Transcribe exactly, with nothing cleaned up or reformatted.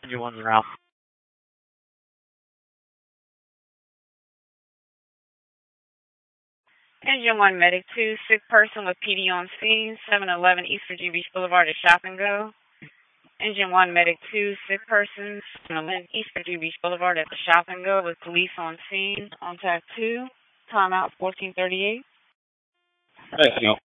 You one route. Engine one Medic two, sick person with P D on scene, seven eleven East Virginia Beach Boulevard to Shop and Go. Engine one Medic two, sick person, seven eleven East Virginia Beach Boulevard at the Shop and Go with police on scene. On tag two, timeout fourteen thirty-eight. Thank you.